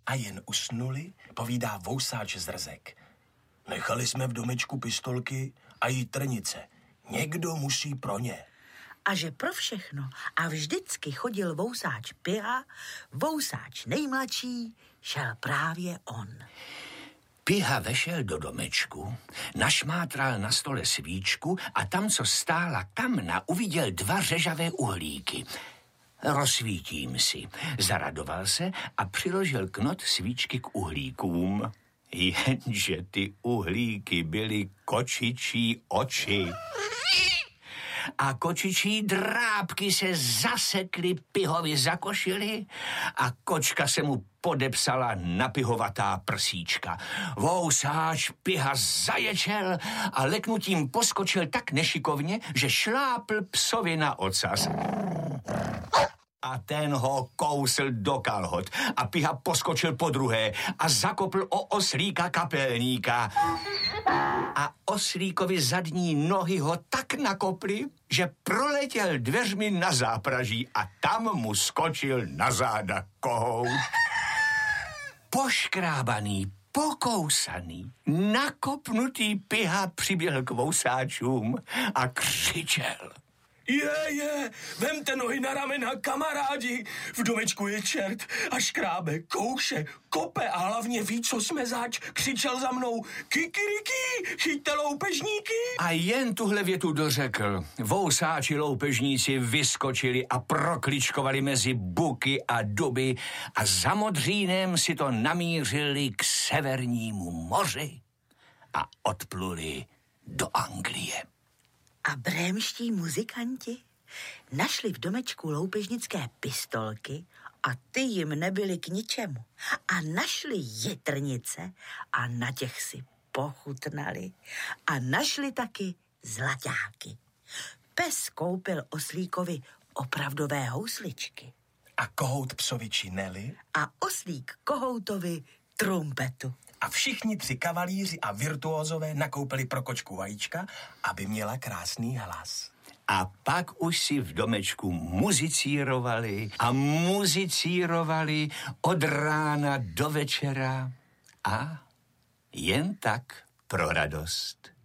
a jen usnuli, povídá vousáč Zrzek. Nechali jsme v domečku pistolky a jitrnice. Někdo musí pro ně. A že pro všechno a vždycky chodil vousáč Piha, vousáč nejmladší, šel právě on. Piha vešel do domečku, našmátral na stole svíčku a tam, co stála kamna, uviděl 2 řežavé uhlíky. Rozsvítím si. Zaradoval se a přiložil knot svíčky k uhlíkům. Jenže ty uhlíky byly kočičí oči. A kočičí drápky se zasekly Pihovi za košili a kočka se mu podepsala na pihovatá prsíčka. Vousáč Piha zaječel a leknutím poskočil tak nešikovně, že šlápl psovi na ocas. A ten ho kousl do kalhot a Piha poskočil po druhé a zakopl o oslíka kapelníka. A oslíkovi zadní nohy ho tak nakoply, že proletěl dveřmi na zápraží a tam mu skočil na záda kohout. Poškrábaný, pokousaný, nakopnutý Piha přiběhl k vousáčům a křičel. Je, vemte nohy na ramena, kamarádi, v domečku je čert a škrábe, kouše, kope a hlavně ví, co jsme zač, křičel za mnou, kikiriki, chyťte loupežníky. A jen tuhle větu dořekl. Vousáči loupežníci vyskočili a prokličkovali mezi buky a duby a za Modřínem si to namířili k Severnímu moři a odpluli do Anglie. A brémští muzikanti našli v domečku loupežnické pistolky a ty jim nebyly k ničemu. A našli jitrnice a na těch si pochutnali. A našli taky zlaťáky. Pes koupil oslíkovi opravdové housličky. A kohout psovi čineli. A oslík kohoutovi trumpetu. A všichni 3 kavalíři a virtuózové nakoupili pro kočku vajíčka, aby měla krásný hlas. A pak už si v domečku muzicírovali od rána do večera a jen tak pro radost.